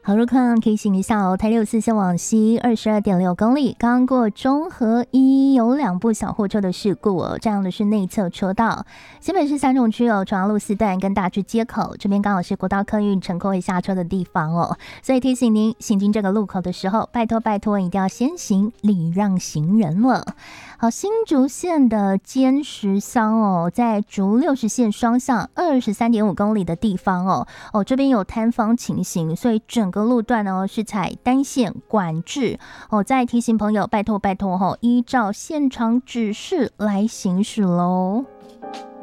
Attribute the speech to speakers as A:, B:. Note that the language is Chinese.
A: 好，路况提醒一下哦，台6四线往西22.6公里，刚过中和一有2部小货车的事故哦，这样的是内侧车道。新北市3种区有重阳路4段跟大直街口，这边刚好是国道客运乘客会下车的地方哦，所以提醒您行经这个路口的时候，拜托一定要先行礼让行人了。好，新竹县的尖石乡哦，在竹60线双向23.5公里的地方哦，这边有摊方情形，所以整个路段呢是采单线管制哦。再提醒朋友，拜托依照现场指示来行驶喽。